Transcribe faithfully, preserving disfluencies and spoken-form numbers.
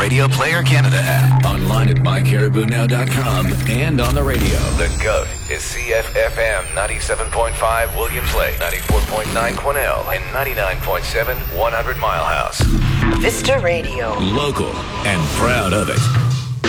Radio Player Canada app. Online at my caribou now dot com and on the radio. The GOAT is C F F M ninety-seven point five Williams Lake, ninety-four point nine Quesnel, and ninety-nine point seven one hundred Mile House. Vista Radio. Local and proud of it.